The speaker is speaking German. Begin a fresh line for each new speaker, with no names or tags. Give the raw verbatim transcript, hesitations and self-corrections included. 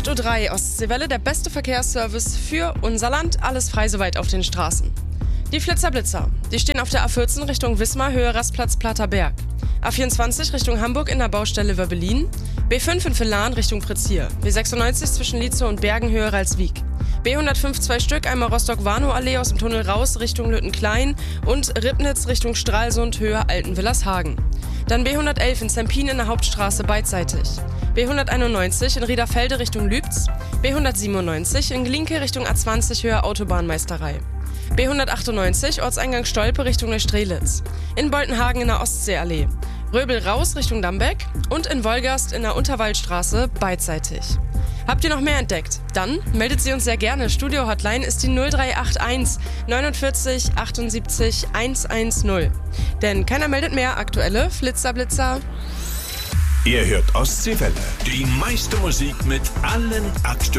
acht Uhr drei Ostseewelle, der beste Verkehrsservice für unser Land. Alles frei soweit auf den Straßen. Die Flitzer-Blitzer, die stehen auf der A vierzehn Richtung Wismar, Höhe Rastplatz Platter Berg. A vierundzwanzig Richtung Hamburg in der Baustelle Wöbbelin. B fünf in Villan Richtung Prezier. B sechsundneunzig zwischen Lietzow und Bergen, Höhe Ralswiek. B hundertfünf zwei Stück, einmal Rostock-Warnow-Allee aus dem Tunnel raus Richtung Lüttenklein und Ribnitz Richtung Stralsund, Höhe Altenwillershagen. Dann B hundertelf in Zempin in der Hauptstraße beidseitig. B hunderteinundneunzig in Riederfelde Richtung Lübz. B hundertsiebenundneunzig in Glinke Richtung A zwanzig, Höhe Autobahnmeisterei. B hundertachtundneunzig Ortseingang Stolpe Richtung Neustrelitz. In Boltenhagen in der Ostseeallee. Röbel raus Richtung Dambeck und in Wolgast in der Unterwaldstraße beidseitig. Habt ihr noch mehr entdeckt? Dann meldet sie uns sehr gerne. Studio-Hotline ist die null drei acht eins neunundvierzig achtundsiebzig hundertzehn. Denn keiner meldet mehr aktuelle Flitzer-Blitzer.
Ihr hört Ostseewelle, die meiste Musik mit allen aktuellen